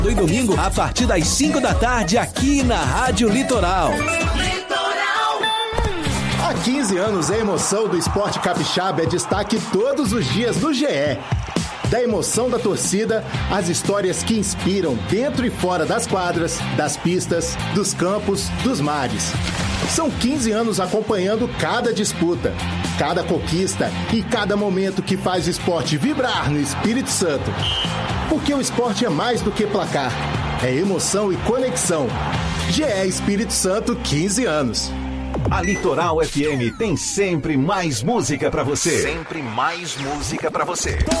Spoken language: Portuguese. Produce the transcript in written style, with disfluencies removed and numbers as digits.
E domingo, a partir das 5 da tarde, aqui na Rádio Litoral. Há 15 anos, a emoção do esporte capixaba é destaque todos os dias no GE. Da emoção da torcida, às histórias que inspiram dentro e fora das quadras, das pistas, dos campos, dos mares. São 15 anos acompanhando cada disputa, cada conquista e cada momento que faz o esporte vibrar no Espírito Santo. Porque o esporte é mais do que placar, é emoção e conexão. GE Espírito Santo, 15 anos. A Litoral FM tem sempre mais música pra você. Sempre mais música pra você.